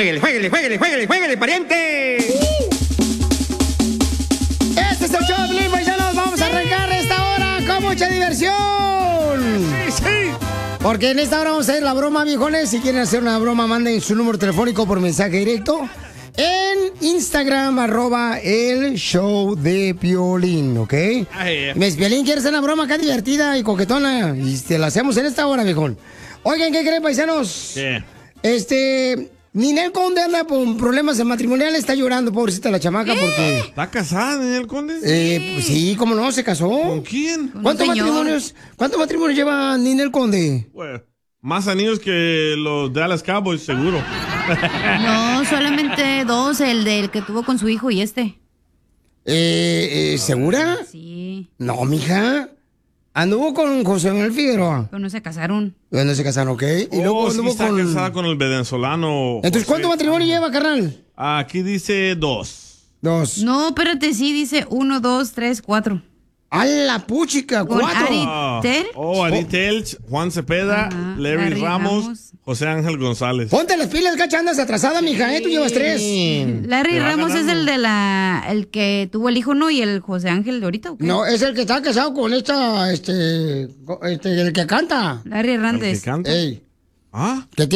Jueguele, jueguele, jueguele, jueguele, pariente. Este es el show de Piolín, paisanos. Vamos a arrancar esta hora con mucha diversión. Sí, sí. Porque en esta hora vamos a hacer la broma, viejones. Si quieren hacer una broma, manden su número telefónico por mensaje directo en Instagram, @el show de Piolín, ¿ok? Mes Piolín quiere hacer una broma acá divertida y coquetona. Y te la hacemos en esta hora, viejón. Oigan, ¿qué creen, paisanos? ¿Qué? Ninel Conde anda con problemas matrimoniales, está llorando, pobrecita la chamaca, porque... ¿Está casada, Ninel Conde? Pues sí, ¿cómo no? ¿Se casó? ¿Con quién? ¿Cuántos matrimonios lleva Ninel Conde? Bueno, más anillos que los Dallas Cowboys, seguro. No, solamente 2, el del que tuvo con su hijo y este. ¿Segura? Sí. No, mija. Anduvo con José Manuel Figueroa. Pero no se casaron. No se casaron, ¿ok? Y luego sí anduvo está con... casada con el venezolano. Entonces, ¿cuánto José. matrimonio lleva, carnal? Aquí dice 2. 2. No, espérate, sí, dice 1, 2, 3, 4. ¡A la puchica! Con 4. Ari Telch. Ari Telch, Juan Cepeda, Larry Ramos, José Ángel González. Ponte las pilas, cacha, andas atrasada, mija, Tú llevas 3. Larry Ramos es el de el que tuvo el hijo, ¿no? Y el José Ángel de ahorita, ¿o qué? No, es el que está casado con esta, el que canta. Larry Hernández. ¿El que canta? Ey. ¿Ah? Que